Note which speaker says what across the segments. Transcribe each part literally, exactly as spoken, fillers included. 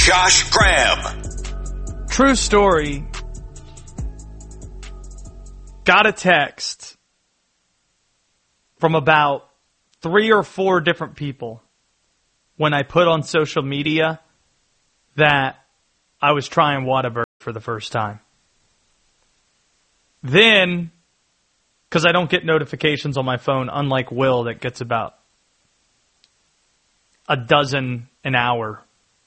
Speaker 1: Josh Graham.
Speaker 2: True story. Got a text from about three or four different people when I put on social media that I was trying Whataburger for the first time. Then, because I don't get notifications on my phone, unlike Will that gets about a dozen an hour,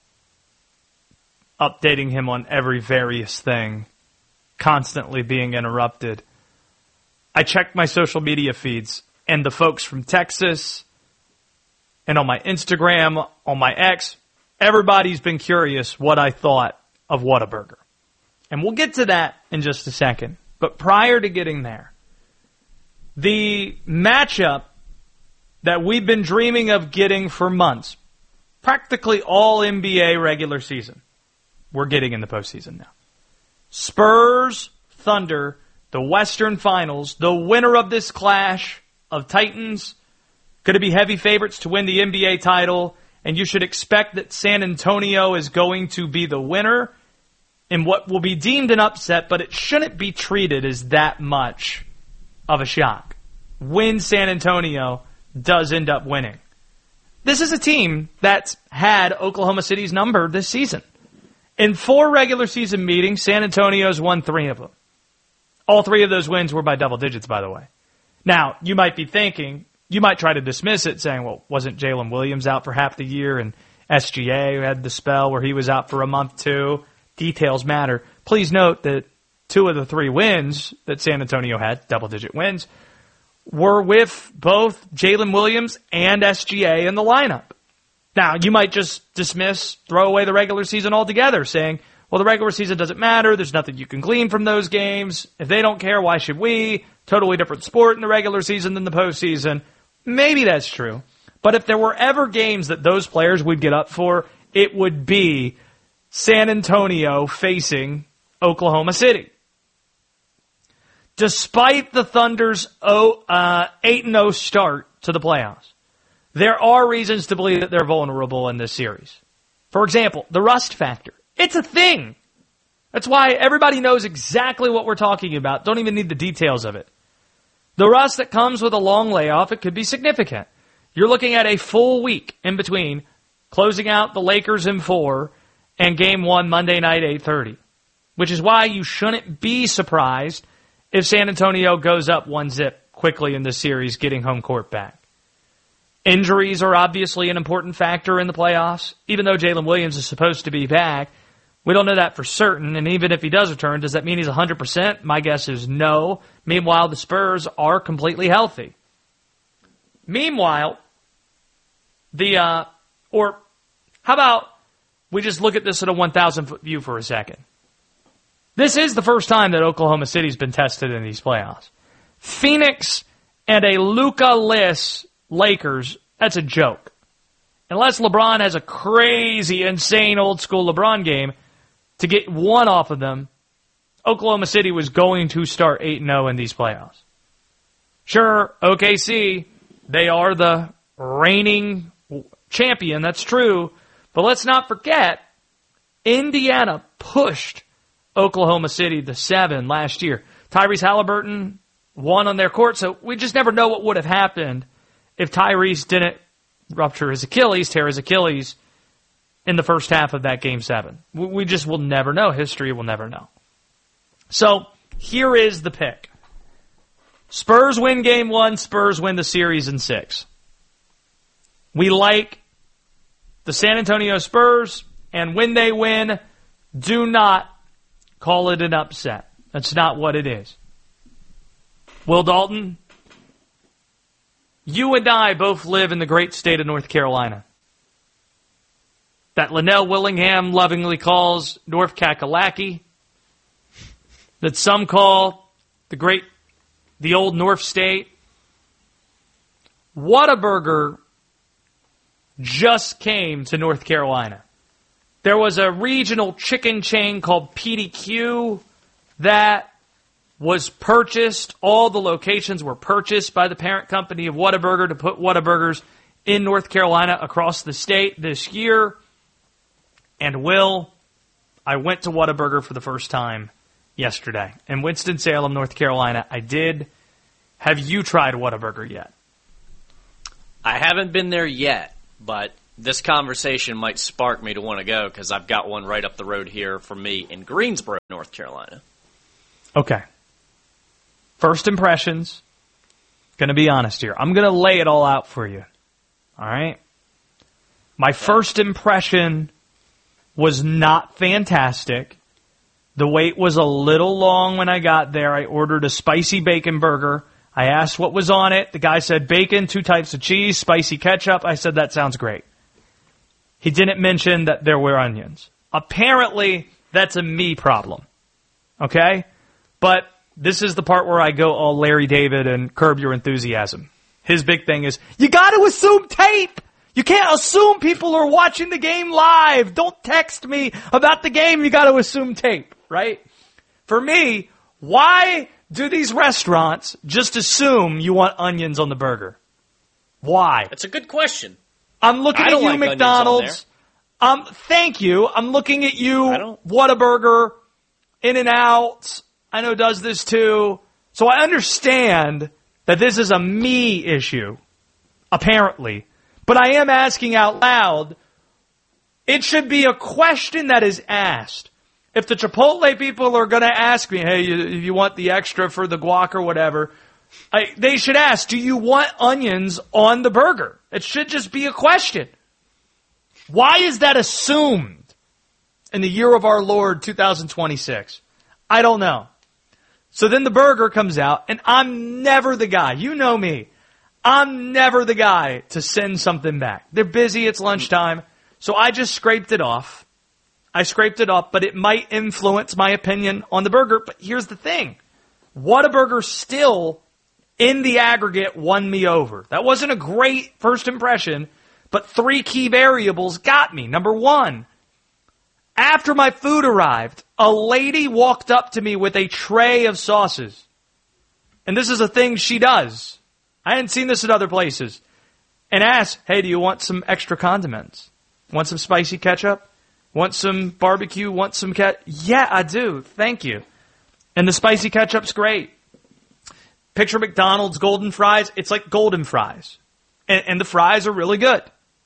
Speaker 2: updating him on every various thing, constantly being interrupted. I checked my social media feeds, and the folks from Texas, and on my Instagram, on my X, everybody's been curious what I thought of Whataburger. And we'll get to that in just a second. But prior to getting there, the matchup that we've been dreaming of getting for months, practically all N B A regular season, we're getting in the postseason now. Spurs, Thunder, the Western Finals, the winner of this clash of Titans, going to be heavy favorites to win the N B A title, and you should expect that San Antonio is going to be the winner in what will be deemed an upset, but it shouldn't be treated as that much of a shock when San Antonio does end up winning. This is a team that's had Oklahoma City's number this season. In four regular season meetings, San Antonio's won three of them. All three of those wins were by double digits, by the way. Now, you might be thinking, you might try to dismiss it, saying, well, wasn't Jalen Williams out for half the year, and S G A had the spell where he was out for a month too? Details matter. Please note that two of the three wins that San Antonio had, double-digit wins, were with both Jalen Williams and S G A in the lineup. Now, you might just dismiss, throw away the regular season altogether, saying, well, the regular season doesn't matter. There's nothing you can glean from those games. If they don't care, why should we? Totally different sport in the regular season than the postseason. Maybe that's true. But if there were ever games that those players would get up for, it would be San Antonio facing Oklahoma City. Despite the Thunder's eight and oh start to the playoffs, there are reasons to believe that they're vulnerable in this series. For example, the rust factor. It's a thing. That's why everybody knows exactly what we're talking about. Don't even need the details of it. The rust that comes with a long layoff, it could be significant. You're looking at a full week in between closing out the Lakers in four and game one Monday night, eight thirty, which is why you shouldn't be surprised if San Antonio goes up one zip quickly in this series, getting home court back. Injuries are obviously an important factor in the playoffs. Even though Jalen Williams is supposed to be back, we don't know that for certain, and even if he does return, does that mean he's one hundred percent? My guess is no. Meanwhile, the Spurs are completely healthy. Meanwhile, the, uh, or how about we just look at this at a one thousand foot view for a second. This is the first time that Oklahoma City's been tested in these playoffs. Phoenix and a Luka-less Lakers, that's a joke. Unless LeBron has a crazy, insane, old-school LeBron game, to get one off of them, Oklahoma City was going to start eight and oh in these playoffs. Sure, O K C, they are the reigning champion, that's true, but let's not forget, Indiana pushed Oklahoma City to seven last year. Tyrese Halliburton won on their court, so we just never know what would have happened if Tyrese didn't rupture his Achilles, tear his Achilles in the first half of that game seven. We just will never know. History will never know. So here is the pick. Spurs win game one. Spurs win the series in six. We like the San Antonio Spurs, and when they win, do not call it an upset. That's not what it is. Will Dalton, you and I both live in the great state of North Carolina that Linnell Willingham lovingly calls North Kakalaki, that some call the great, the old North State. Whataburger just came to North Carolina. There was a regional chicken chain called P D Q that was purchased. All the locations were purchased by the parent company of Whataburger to put Whataburgers in North Carolina across the state this year. And Will, I went to Whataburger for the first time yesterday. In Winston-Salem, North Carolina, I did. Have you tried Whataburger yet?
Speaker 1: I haven't been there yet, but this conversation might spark me to want to go because I've got one right up the road here from me in Greensboro, North Carolina.
Speaker 2: Okay. First impressions. Going to be honest here. I'm going to lay it all out for you. All right? My first impression was not fantastic. The wait was a little long when I got there. I ordered a spicy bacon burger. I asked what was on it. The guy said bacon, two types of cheese, spicy ketchup. I said, that sounds great. He didn't mention that there were onions. Apparently, that's a me problem. Okay? But this is the part where I go all Larry David and Curb Your Enthusiasm. His big thing is, you got to assume tape. You can't assume people are watching the game live. Don't text me about the game. You got to assume tape, right? For me, why do these restaurants just assume you want onions on the burger? Why?
Speaker 1: That's a good question.
Speaker 2: I'm looking
Speaker 1: I
Speaker 2: at
Speaker 1: don't
Speaker 2: you,
Speaker 1: like
Speaker 2: McDonald's. Um, thank you. I'm looking at you,
Speaker 1: I don't-
Speaker 2: Whataburger, In-N-Out. I know does this too. So I understand that this is a me issue, apparently. But I am asking out loud, it should be a question that is asked. If the Chipotle people are going to ask me, hey, you, you want the extra for the guac or whatever, I, they should ask, do you want onions on the burger? It should just be a question. Why is that assumed in the year of our Lord, two thousand twenty-six? I don't know. So then the burger comes out, and I'm never the guy. You know me. I'm never the guy to send something back. They're busy. It's lunchtime. So I just scraped it off. I scraped it off, but it might influence my opinion on the burger. But here's the thing. Whataburger still, in the aggregate, won me over. That wasn't a great first impression, but three key variables got me. Number one, after my food arrived, a lady walked up to me with a tray of sauces. And this is a thing she does. I hadn't seen this at other places. And asked, hey, do you want some extra condiments? Want some spicy ketchup? Want some barbecue? Want some cat? Yeah, I do. Thank you. And the spicy ketchup's great. Picture McDonald's golden fries. It's like golden fries. And, and the fries are really good.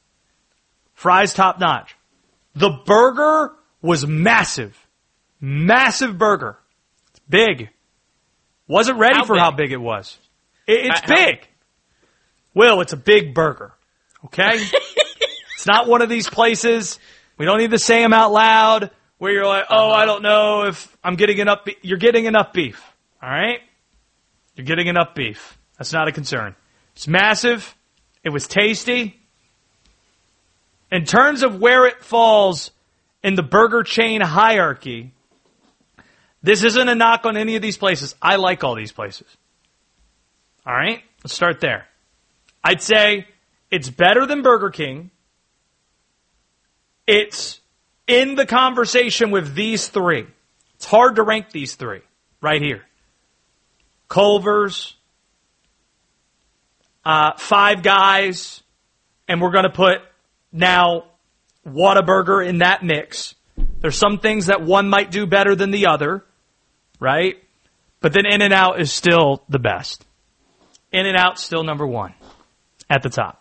Speaker 2: Fries top notch. The burger was massive. Massive burger. It's big. Wasn't ready
Speaker 1: How
Speaker 2: for
Speaker 1: big?
Speaker 2: how big it was. It, it's
Speaker 1: How-
Speaker 2: big. Will, it's a big burger. Okay? It's not one of these places. We don't need to say them out loud where you're like, oh, I don't know if I'm getting enough beef. You're getting enough beef. All right? You're getting enough beef. That's not a concern. It's massive. It was tasty. In terms of where it falls in the burger chain hierarchy, this isn't a knock on any of these places. I like all these places. All right? Let's start there. I'd say it's better than Burger King. It's in the conversation with these three. It's hard to rank these three right here. Culver's, uh, Five Guys, and we're going to put now Whataburger in that mix. There's some things that one might do better than the other, right? But then In-N-Out is still the best. In-N-Out still number one at the top.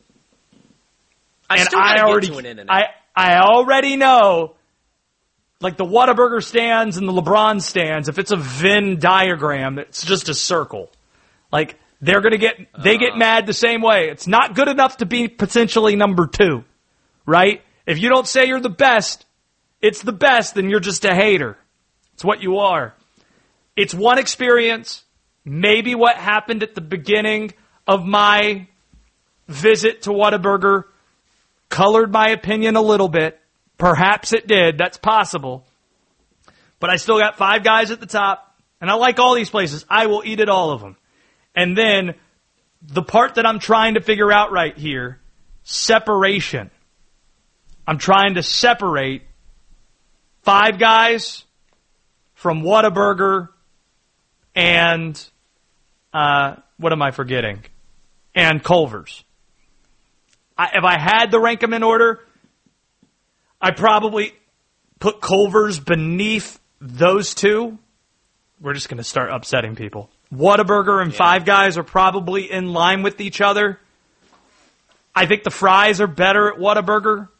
Speaker 1: I
Speaker 2: and
Speaker 1: still
Speaker 2: I
Speaker 1: gotta
Speaker 2: already,
Speaker 1: get to an In-N-Out.
Speaker 2: I, I already know, like the Whataburger stands and the LeBron stands, if it's a Venn diagram, it's just a circle. Like, they're gonna get, they get mad the same way. It's not good enough to be potentially number two, right? If you don't say you're the best, it's the best, then you're just a hater. It's what you are. It's one experience. Maybe what happened at the beginning of my visit to Whataburger colored my opinion a little bit. Perhaps it did. That's possible. But I still got Five Guys at the top. And I like all these places. I will eat at all of them. And then the part that I'm trying to figure out right here, separation. I'm trying to separate Five Guys from Whataburger and uh, what am I forgetting? And Culver's. I, if I had to rank them in order, I probably put Culver's beneath those two. We're just going to start upsetting people. Whataburger and yeah. Five Guys are probably in line with each other. I think the fries are better at Whataburger.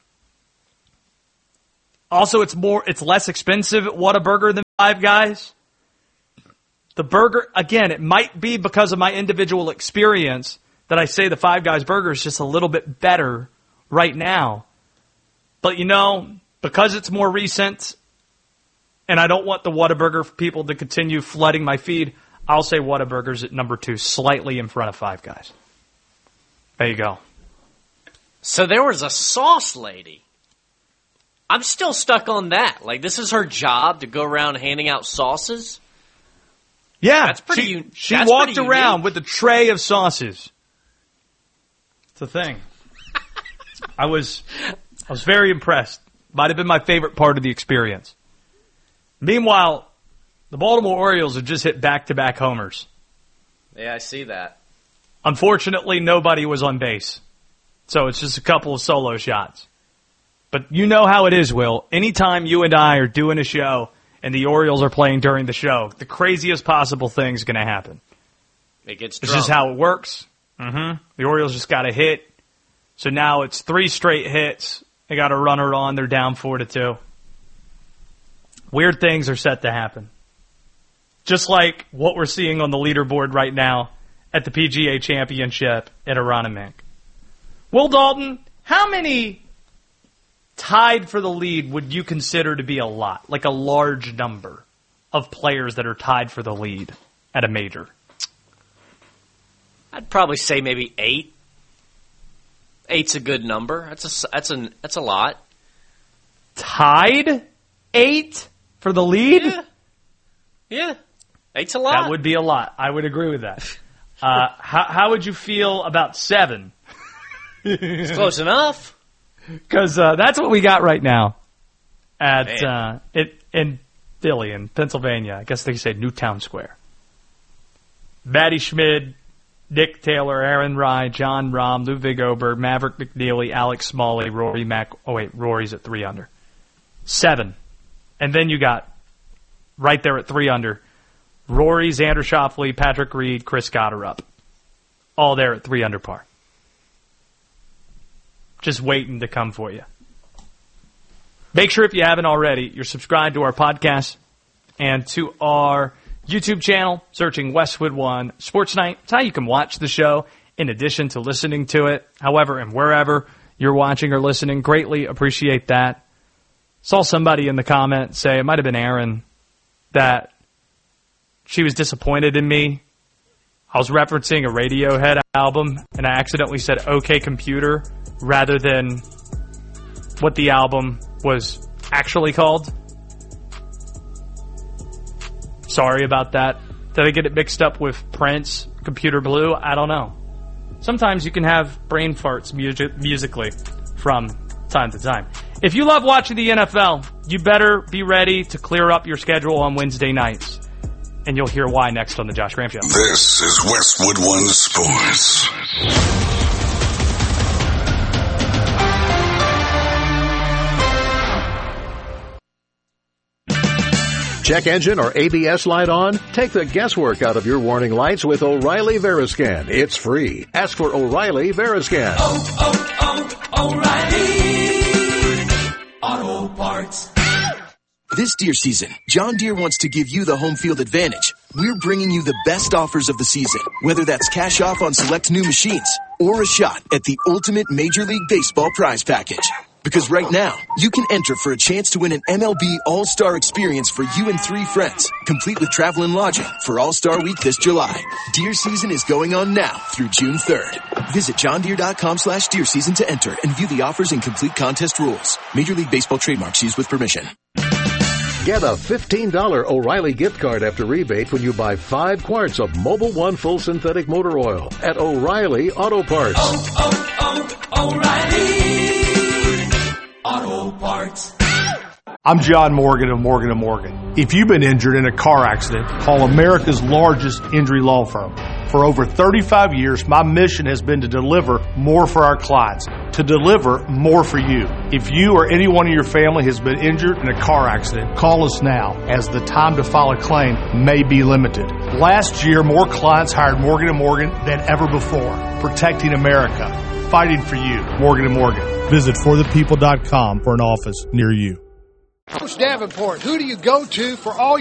Speaker 2: Also, it's more, it's less expensive at Whataburger than Five Guys. The burger, again, it might be because of my individual experience that I say the Five Guys burger is just a little bit better right now. But you know, because it's more recent, and I don't want the Whataburger people to continue flooding my feed, I'll say Whataburger's at number two, slightly in front of Five Guys. There you go.
Speaker 1: So there was a sauce lady. I'm still stuck on that. Like, this is her job to go around handing out sauces?
Speaker 2: Yeah.
Speaker 1: That's pretty
Speaker 2: She,
Speaker 1: un-
Speaker 2: she
Speaker 1: that's
Speaker 2: walked
Speaker 1: pretty
Speaker 2: around
Speaker 1: unique.
Speaker 2: with a tray of sauces. It's a thing. I was I was very impressed. Might have been my favorite part of the experience. Meanwhile, the Baltimore Orioles have just hit back-to-back homers.
Speaker 1: Yeah, I see that.
Speaker 2: Unfortunately, nobody was on base. So it's just a couple of solo shots. But you know how it is, Will. Anytime you and I are doing a show and the Orioles are playing during the show, the craziest possible thing is going to happen.
Speaker 1: It gets
Speaker 2: It's
Speaker 1: drunk.
Speaker 2: just how it works. Mm-hmm. The Orioles just got a hit. So now it's three straight hits. They got a runner on. They're down four to two. Weird things are set to happen. Just like what we're seeing on the leaderboard right now at the P G A Championship at Aronimink. Will Dalton, how many tied for the lead would you consider to be a lot, like a large number of players that are tied for the lead at a major?
Speaker 1: I'd probably say maybe eight. Eight's a good number. That's a that's a that's a lot.
Speaker 2: Tied eight for the lead?
Speaker 1: Yeah, yeah. Eight's a lot.
Speaker 2: That would be a lot. I would agree with that. Uh, how, how would you feel about seven?
Speaker 1: It's close enough.
Speaker 2: Because uh, that's what we got right now at uh, it, in Philly, in Pennsylvania. I guess they say Newtown Square. Matty Schmid, Nick Taylor, Aaron Rye, John Rahm, Ludwig Oberg, Maverick McNeely, Alex Smalley, Rory Mac. Oh, wait, Rory's at three under. Seven. And then you got, right there at three under, Rory, Xander Schauffele, Patrick Reed, Chris Scott are up. All there at three under par. Just waiting to come for you. Make sure if you haven't already, you're subscribed to our podcast and to our YouTube channel, searching Westwood One Sports Night. It's how you can watch the show in addition to listening to it. However, and wherever you're watching or listening, greatly appreciate that. Saw somebody in the comments say, it might have been Aaron, that she was disappointed in me. I was referencing a Radiohead album, and I accidentally said OK Computer rather than what the album was actually called. Sorry about that. Did I get it mixed up with Prince, Computer Blue? I don't know. Sometimes you can have brain farts music- musically from time to time. If you love watching the N F L, you better be ready to clear up your schedule on Wednesday nights. And you'll hear why next on the Josh Graham Show.
Speaker 3: This is Westwood One Sports.
Speaker 4: Check engine or A B S light on? Take the guesswork out of your warning lights with O'Reilly Veriscan. It's free. Ask for O'Reilly Veriscan.
Speaker 5: Oh, oh, oh, O'Reilly Auto Parts.
Speaker 6: This Deere season, John Deere wants to give you the home field advantage. We're bringing you the best offers of the season, whether that's cash off on select new machines or a shot at the ultimate Major League Baseball prize package. Because right now, you can enter for a chance to win an M L B All-Star experience for you and three friends, complete with travel and lodging for All-Star Week this July. Deer season is going on now through June third. Visit johndeere.com slash deer season to enter and view the offers and complete contest rules. Major League Baseball trademarks used with permission.
Speaker 4: Get a fifteen dollars O'Reilly gift card after rebate when you buy five quarts of Mobil One Full Synthetic Motor Oil at O'Reilly Auto Parts.
Speaker 5: Oh, oh, oh, O'Reilly Auto Parts.
Speaker 7: I'm John Morgan of Morgan and Morgan. If you've been injured in a car accident, call America's largest injury law firm. For over thirty-five years, my mission has been to deliver more for our clients, to deliver more for you. If you or anyone in your family has been injured in a car accident, call us now, as the time to file a claim may be limited. Last year, more clients hired Morgan and Morgan than ever before, protecting America, fighting for you. Morgan and Morgan. Visit for the people dot com for an office near you.
Speaker 8: Coach Davenport, who do you go to for all